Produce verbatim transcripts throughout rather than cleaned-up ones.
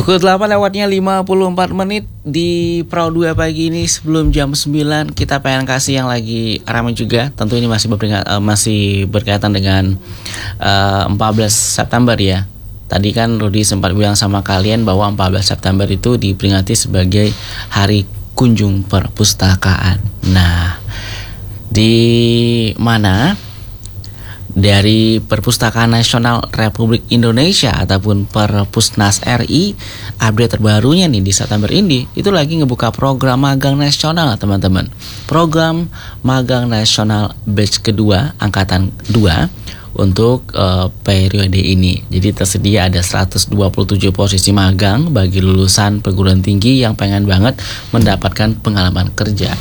Pukul delapan lewatnya lima puluh empat menit di Pro dua pagi ini. Sebelum jam sembilan kita pengen kasih yang lagi ramai juga. Tentu ini masih berkaitan, uh, masih berkaitan dengan uh, empat belas September ya. Tadi kan Rudy sempat bilang sama kalian bahwa empat belas September itu diperingati sebagai Hari Kunjung Perpustakaan. Nah, di mana dari Perpustakaan Nasional Republik Indonesia ataupun Perpusnas R I, update terbarunya nih di September ini itu lagi ngebuka program magang nasional, teman-teman. Program magang nasional batch kedua angkatan dua untuk uh, periode ini. Jadi tersedia ada seratus dua puluh tujuh posisi magang bagi lulusan perguruan tinggi yang pengen banget mendapatkan pengalaman kerja.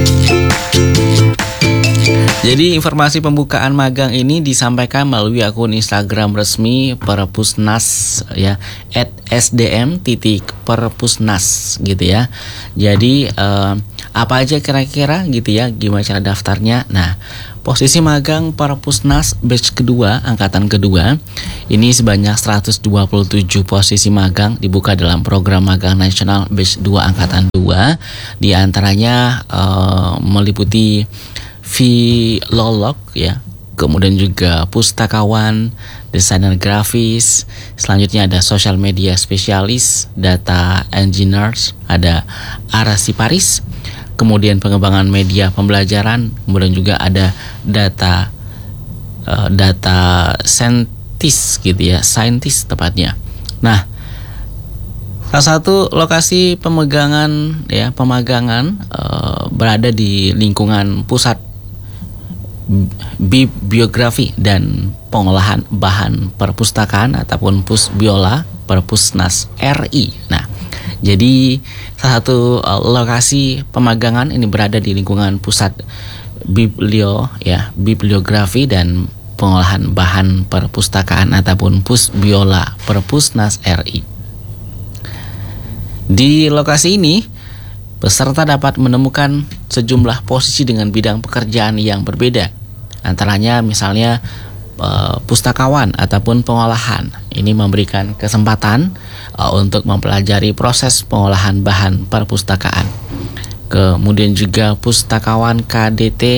Jadi informasi pembukaan magang ini disampaikan melalui akun Instagram resmi Perpusnas ya, at sdm titik perpusnas gitu ya. Jadi eh, apa aja kira-kira gitu ya, gimana cara daftarnya. Nah, posisi magang Perpusnas batch kedua angkatan kedua ini sebanyak seratus dua puluh tujuh posisi magang dibuka dalam program magang nasional batch dua angkatan dua. Di antaranya eh, meliputi filolog ya, kemudian juga pustakawan, desainer grafis, selanjutnya ada social media spesialis, data engineers, ada arsiparis, kemudian pengembangan media pembelajaran, kemudian juga ada data uh, data scientist gitu ya, scientist tepatnya. Nah, salah satu lokasi pemegangan ya, pemagangan uh, berada di lingkungan pusat bibliografi dan pengolahan bahan perpustakaan ataupun Pusbiola Perpusnas R I. Nah, jadi salah satu uh, lokasi pemagangan ini berada di lingkungan pusat biblio ya, bibliografi dan pengolahan bahan perpustakaan ataupun Pusbiola Perpusnas R I. Di lokasi ini peserta dapat menemukan sejumlah posisi dengan bidang pekerjaan yang berbeda. Antaranya misalnya uh, pustakawan ataupun pengolahan. Ini memberikan kesempatan uh, untuk mempelajari proses pengolahan bahan perpustakaan. Kemudian juga pustakawan K D T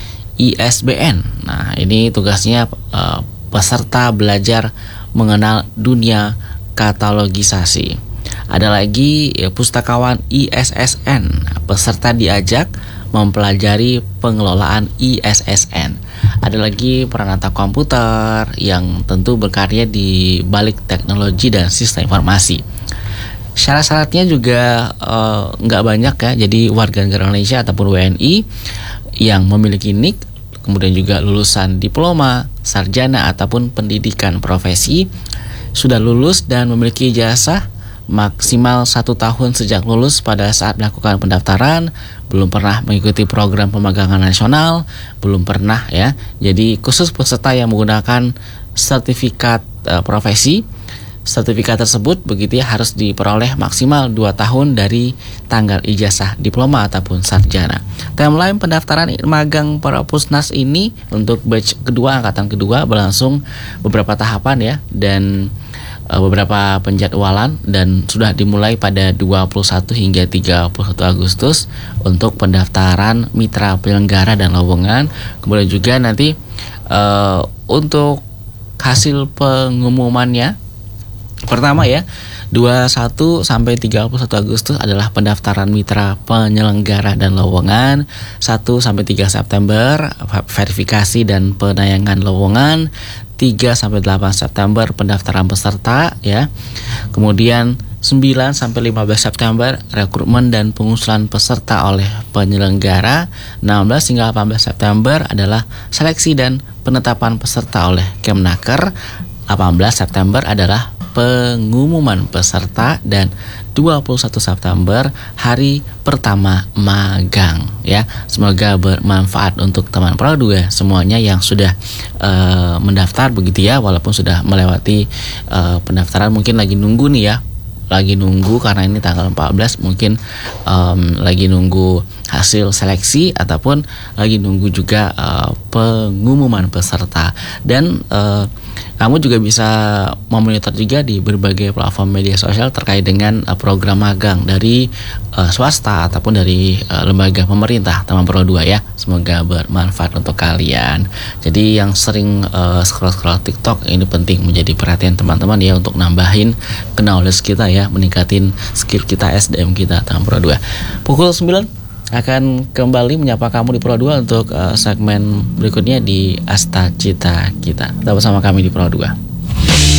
I S B N. Nah, ini tugasnya uh, peserta belajar mengenal dunia katalogisasi. Ada lagi ya, pustakawan I S S N. Peserta diajak mempelajari pengelolaan I S S N. Ada lagi peranata komputer yang tentu berkarya di balik teknologi dan sistem informasi. Syarat-syaratnya juga uh, nggak banyak ya. Jadi warga negara Indonesia ataupun W N I yang memiliki N I K, kemudian juga lulusan diploma, sarjana ataupun pendidikan profesi, sudah lulus dan memiliki ijazah maksimal satu tahun sejak lulus pada saat melakukan pendaftaran, belum pernah mengikuti program pemagangan nasional, belum pernah ya. Jadi khusus peserta yang menggunakan sertifikat uh, profesi, sertifikat tersebut begitu ya harus diperoleh maksimal dua tahun dari tanggal ijazah diploma ataupun sarjana. Timeline pendaftaran magang Perpusnas ini untuk batch kedua angkatan kedua berlangsung beberapa tahapan ya, dan beberapa penjadwalan dan sudah dimulai pada dua puluh satu hingga tiga puluh satu Agustus untuk pendaftaran mitra penyelenggara dan lowongan. Kemudian juga nanti uh, untuk hasil pengumumannya pertama ya, dua puluh satu sampai tiga puluh satu Agustus adalah pendaftaran mitra penyelenggara dan lowongan. satu sampai tiga September verifikasi dan penayangan lowongan. tiga sampai delapan September pendaftaran peserta ya. Kemudian sembilan sampai lima belas September rekrutmen dan pengusulan peserta oleh penyelenggara. enam belas hingga delapan belas September adalah seleksi dan penetapan peserta oleh Kemnaker. delapan belas September adalah pengumuman peserta, dan dua puluh satu September hari pertama magang ya. Semoga bermanfaat untuk teman Pro dua semuanya yang sudah uh, mendaftar begitu ya, walaupun sudah melewati uh, pendaftaran, mungkin lagi nunggu nih ya, lagi nunggu karena ini tanggal empat belas, mungkin um, lagi nunggu hasil seleksi ataupun lagi nunggu juga uh, pengumuman peserta. Dan uh, Kamu juga bisa memonitor juga di berbagai platform media sosial terkait dengan uh, program magang dari uh, swasta ataupun dari uh, lembaga pemerintah Taman Pro dua ya. Semoga bermanfaat untuk kalian. Jadi yang sering uh, scroll-scroll TikTok ini penting menjadi perhatian teman-teman ya, untuk nambahin knowledge kita ya, meningkatin skill kita, S D M kita Taman Pro dua. Pukul sembilan akan kembali menyapa kamu di Pro dua untuk uh, segmen berikutnya di Asta Cita Kita. Tetap bersama kami di Pro dua.